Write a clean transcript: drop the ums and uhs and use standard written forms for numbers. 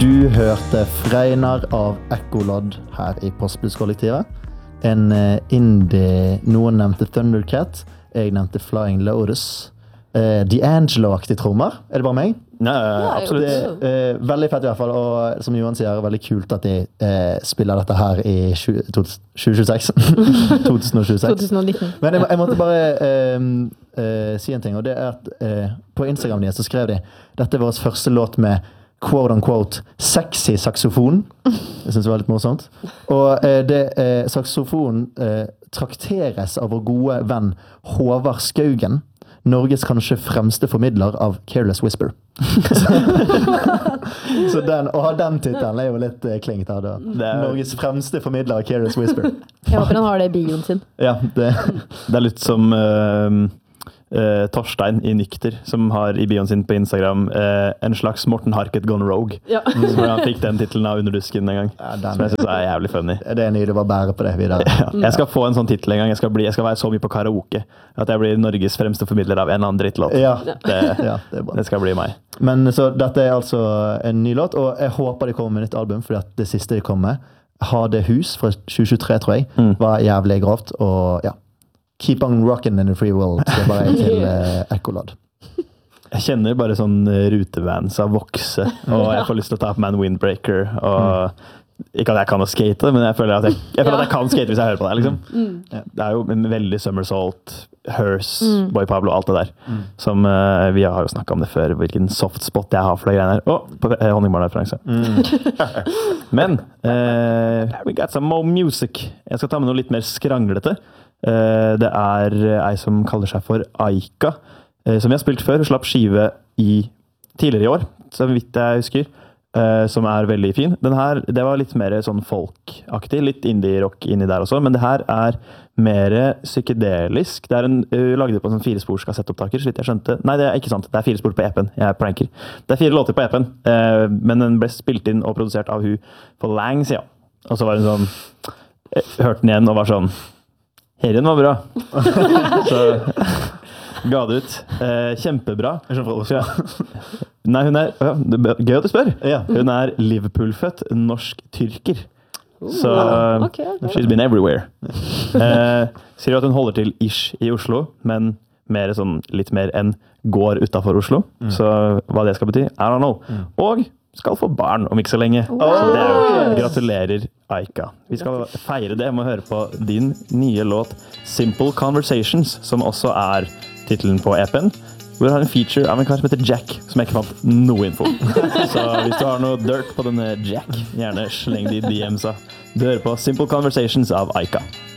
Du hørte Freinar av Ekkolodd her i Postbusskollektivet. En indie, noen nevnte Thundercat, jeg nevnte Flying Lotus. D'Angelo-aktig trommer, det bare meg? Nei, absolutt. Veldig fett i hvert fall, og som Johan sier, veldig kult at de spiller dette her i 2026. 2019. Men jeg måtte bare si en ting, og det at på Instagram så skrev de, dette er vår første låt med quote-unquote sexy saxofon. Jeg synes det var litt morsomt. Og saxofonen trakteres av vår gode venn Håvard Skaugen, Norges kanskje fremste formidler av Careless Whisper. Så den titelen er jo litt klingt her da. Norges fremste formidler av Careless Whisper. Jeg håper han har det i bioen sin. Ja, det er litt som Torstein i Nykter, som har i bioen sin på Instagram en slags Morten Harket gone rogue. Ja. Så han fikk den titelen av Underdusken en gang. Ja, som jeg synes er jævlig funny. Det er nydelig å bære på det videre. Ja. Jeg skal få en sånn titel en gang. Jeg skal være så mye på karaoke at jeg blir Norges fremste formidler av en eller annen drittlåt. Ja. Det skal bli meg. Men så dette er altså en ny låt, og jeg håper de kommer med nytt album, fordi at det siste de kom med, Ha det hus fra 2023, tror jeg, var jævlig grovt, og ja. Keep on rocking in the free world. Det er bare til Ekkolodd. Jeg kjenner bare sånn rutevans av vokse, og jeg får lyst til å ta på meg en windbreaker, og ikke at jeg kan å skate, men jeg føler at jeg kan skate hvis jeg hører på det, liksom. Det er jo en veldig Somersault, Hearse, Boy Pablo, alt det der, som vi har jo snakket om det før, hvilken soft spot jeg har for de greiene her. På Honningbarn-referanse. Men, we got some more music. Jeg skal ta med noe litt mer skranglete. Det er ei som kaller seg for Aika, som vi har spilt før, og slapp skive tidligere i år, så vidt jeg husker, som er veldig fin. Den her, det var litt mer sånn folk-aktig, litt indie-rock inni der også, men det her er mer psykedelisk. Det er laget på en sånn 4-spors kassettopptaker, så vidt jeg skjønte. Nei, det er ikke sant. Det er 4 spor på EP-en. Jeg pranker. Det er 4 låter på EP-en, men den ble spilt inn og produsert av hun på Lang, ja. Og så var hun sånn, hørte den igjen og var sånn, herren var bra. Så ga det ut. Kjempebra. Nei, hun er gøy at du spør. Hun er Liverpool-født norsk-tyrker. Så she's been everywhere. Sier at hun holder til ish i Oslo, men litt mer enn går utenfor Oslo. Så hva det skal bety, I don't know. Og skal få barn om ikke så lenge. Gratulerer, Aika. Vi skal feire det med å høre på din nye låt Simple Conversations, som også er titelen på EP-en, hvor du har en feature av en kar som heter Jack, som jeg ikke fant noe info. Så hvis du har noe dirt på denne Jack, gjerne sleng de DMs-a. Du hører på Simple Conversations av Aika.